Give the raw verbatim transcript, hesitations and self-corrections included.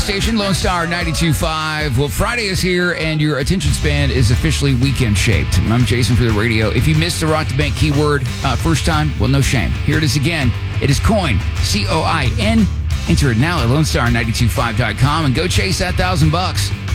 Station Lone Star ninety-two point five. Well, Friday is here and your attention span is officially weekend shaped. I'm Jason for the radio. If you missed the Rock the Bank keyword uh, first time, well, no shame. Here it is again. It is coin, C O I N. Enter it now at lone star nine two five dot com and go chase that thousand bucks.